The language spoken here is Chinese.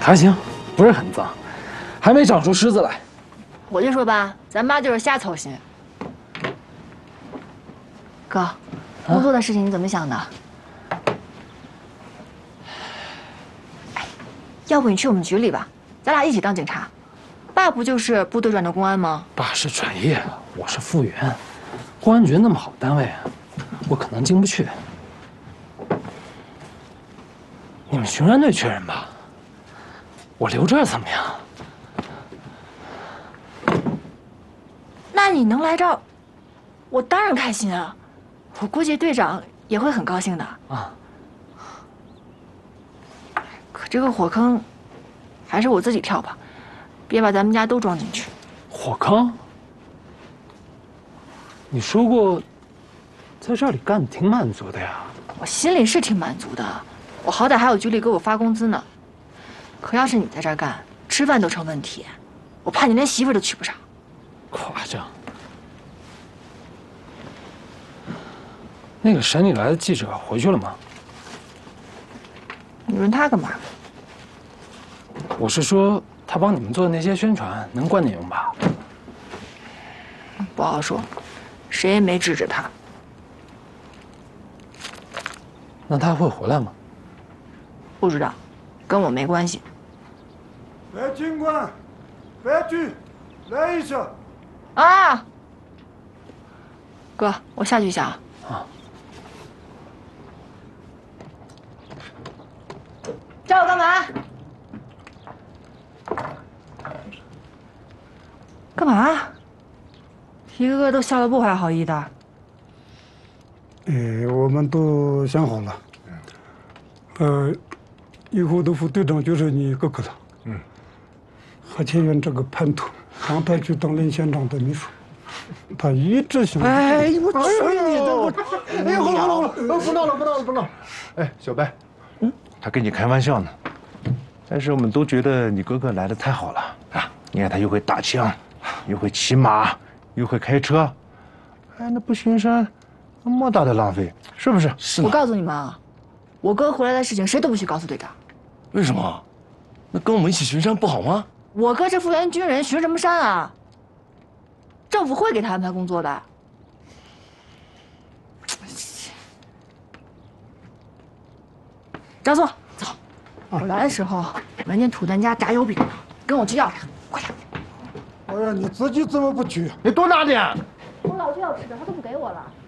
还行，不是很脏，还没长出虱子来。 我就说吧，咱妈就是瞎操心。哥，工作的事情你怎么想的？哎，要不你去我们局里吧，咱俩一起当警察。爸不就是部队转的公安吗？ 爸是转业，我是复员，公安局那么好单位，我可能进不去。你们巡山队缺人吧？我留这儿怎么样？ 那你能来这儿，我当然开心啊！我估计队长也会很高兴的啊。 可这个火坑，还是我自己跳吧，别把咱们家都装进去。 火坑？你说过，在这里干得挺满足的呀。 我心里是挺满足的，我好歹还有局里给我发工资呢。可要是你在这儿干，吃饭都成问题，我怕你连媳妇都娶不上。 夸张。那个省里来的记者回去了吗？ 你问他干嘛？ 我是说，他帮你们做的那些宣传能管你用吧？ 不好说，谁也没指着他。 那他会回来吗？ 不知道，跟我没关系。 来，警官，白局，来一下。 啊，哥，我下去一下啊。 啊。 找我干嘛？干嘛？一个个都笑得不怀好意的。 我们都想好了，以后的副队长就是你哥哥了。何千元这个叛徒，让他去当林县长的秘书，他一直想。 哎，我去你的！我，哎，好了好了，不闹了不闹了不闹了。哎，小白，他跟你开玩笑呢，但是我们都觉得你哥哥来的太好了啊！你看他又会打枪，又会骑马，又会开车，哎，那不巡山，莫大的浪费，是不是？ 是。 我告诉你们啊，我哥回来的事情谁都不许告诉队长。 为什么？那跟我们一起巡山不好吗？ 我哥是复员军人，巡什么山啊？政府会给他安排工作的。张松，走，我来的时候闻见土蛋家炸油饼了，跟我去要啥，快点。 哎呀，你自己怎么不去？ 你多拿点。 我老去要吃的，他都不给我了。